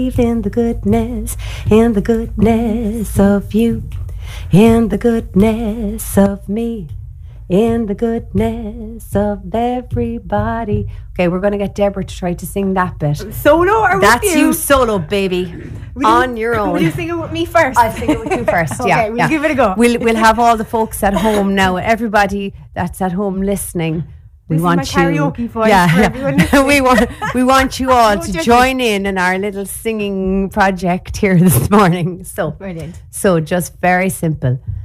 in the goodness, in the goodness of you, in the goodness of me, in the goodness of everybody. Okay, we're going to get Deborah to try to sing that bit. Solo or That's with you? you solo, baby. On your own. Will you sing it with me first? I'll sing it with you first. Okay, we'll give it a go. We'll have all the folks at home now. Everybody that's at home listening. We This want is my karaoke voice for everyone listening. we want you all to judge join in our little singing project here this morning. So Brilliant. So just very simple.